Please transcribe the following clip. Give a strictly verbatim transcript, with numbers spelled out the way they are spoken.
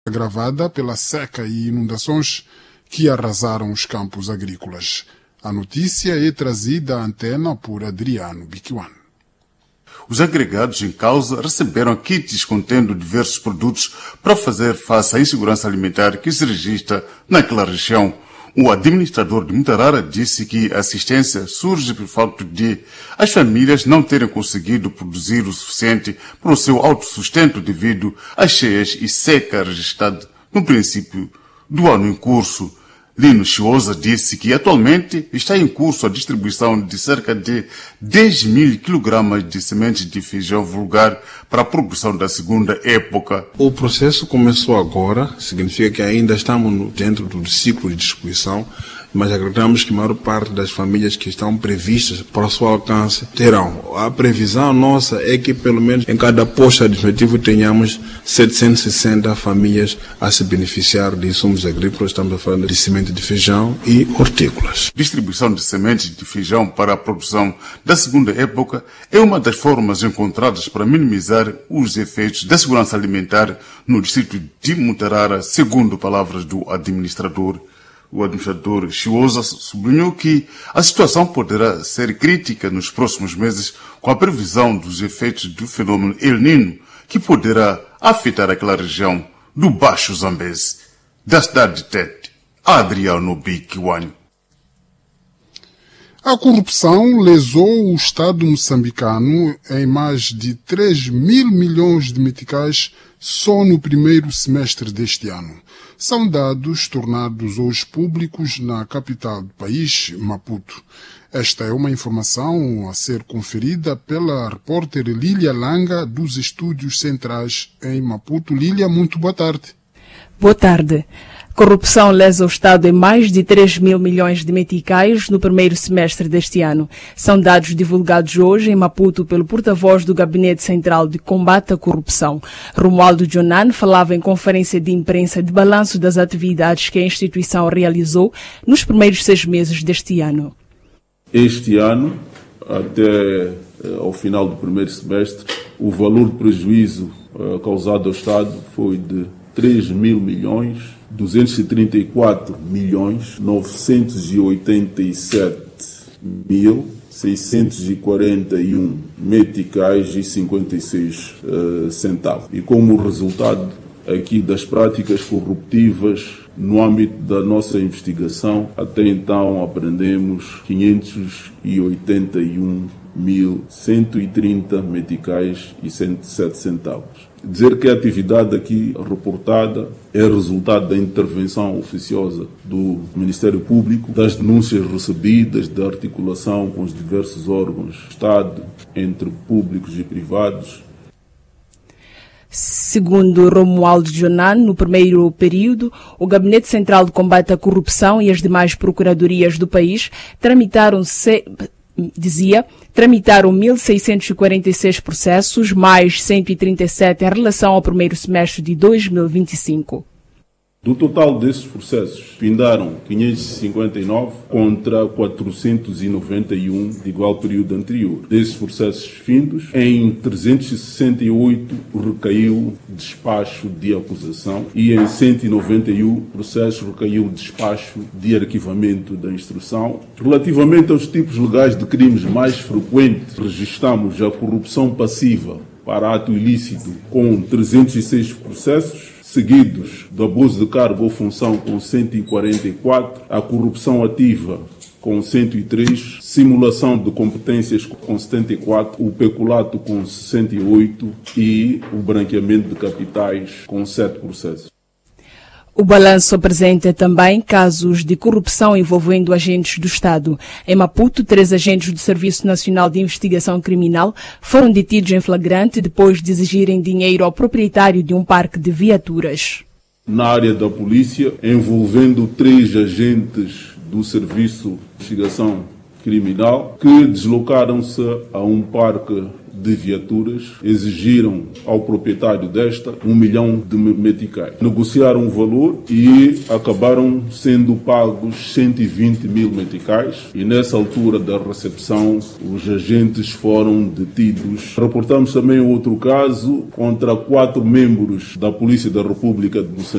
agravada pela seca e inundações que arrasaram os campos agrícolas. A notícia é trazida à antena por Adriano Biquiwan. Os agregados em causa receberam kits contendo diversos produtos para fazer face à insegurança alimentar que se registra naquela região. O administrador de Mutarara disse que a assistência surge por facto de as famílias não terem conseguido produzir o suficiente para o seu autossustento devido às cheias e seca registrada no princípio do ano em curso. Lino Chiosa disse que atualmente está em curso a distribuição de cerca de dez mil quilogramas de sementes de feijão vulgar para a produção da segunda época. O processo começou agora, significa que ainda estamos dentro do ciclo de distribuição, mas acreditamos que a maior parte das famílias que estão previstas para o seu alcance terão. A previsão nossa é que pelo menos em cada posto administrativo tenhamos setecentas e sessenta famílias a se beneficiar de insumos agrícolas, estamos a falar de semente de feijão e hortícolas. Distribuição de sementes de feijão para a produção da segunda época é uma das formas encontradas para minimizar os efeitos da segurança alimentar no distrito de Mutarara, segundo palavras do administrador. O administrador Chiosa sublinhou que a situação poderá ser crítica nos próximos meses com a previsão dos efeitos do fenômeno El Niño, que poderá afetar aquela região do Baixo Zambeze. Da cidade de Tete, Adriano Biquiwan. A corrupção lesou o Estado moçambicano em mais de três mil milhões de meticais só no primeiro semestre deste ano. São dados tornados hoje públicos na capital do país, Maputo. Esta é uma informação a ser conferida pela repórter Lília Langa dos Estúdios Centrais em Maputo. Lília, muito boa tarde. Boa tarde. Corrupção lesa o Estado em mais de três mil milhões de meticais no primeiro semestre deste ano. São dados divulgados hoje em Maputo pelo porta-voz do Gabinete Central de Combate à Corrupção. Romualdo Jonan falava em conferência de imprensa de balanço das atividades que a instituição realizou nos primeiros seis meses deste ano. Este ano, até ao final do primeiro semestre, o valor de prejuízo causado ao Estado foi de três mil milhões, duzentos e trinta e quatro milhões, novecentos e oitenta e sete mil, seiscentos e quarenta e um meticais e cinquenta e seis uh, centavos. E como resultado aqui das práticas corruptivas no âmbito da nossa investigação, até então aprendemos quinhentos e oitenta e um mil, cento e trinta meticais e cento e sete centavos. Dizer que a atividade aqui reportada é resultado da intervenção oficiosa do Ministério Público, das denúncias recebidas, da articulação com os diversos órgãos do Estado, entre públicos e privados. Segundo Romualdo Jonan, no primeiro período, o Gabinete Central de Combate à Corrupção e as demais procuradorias do país tramitaram se... dizia, tramitaram mil seiscentos e quarenta e seis processos, mais cento e trinta e sete em relação ao primeiro semestre de dois mil e vinte e cinco. Do total desses processos, findaram quinhentos e cinquenta e nove contra quatrocentos e noventa e um de igual período anterior. Desses processos findos, em trezentos e sessenta e oito recaiu despacho de acusação e em cento e noventa e um processos recaiu despacho de arquivamento da instrução. Relativamente aos tipos legais de crimes mais frequentes, registramos a corrupção passiva para ato ilícito com trezentos e seis processos, seguidos do abuso de cargo ou função com cento e quarenta e quatro, a corrupção ativa com cento e três, simulação de competências com setenta e quatro, o peculato com sessenta e oito e o branqueamento de capitais com sete processos. O balanço apresenta também casos de corrupção envolvendo agentes do Estado. Em Maputo, três agentes do Serviço Nacional de Investigação Criminal foram detidos em flagrante depois de exigirem dinheiro ao proprietário de um parque de viaturas. Na área da polícia, envolvendo três agentes do Serviço de Investigação criminal que deslocaram-se a um parque de viaturas, exigiram ao proprietário desta um milhão de meticais. Negociaram o valor e acabaram sendo pagos cento e vinte mil meticais e nessa altura da recepção os agentes foram detidos. Reportamos também outro caso contra quatro membros da Polícia da República de Moçambique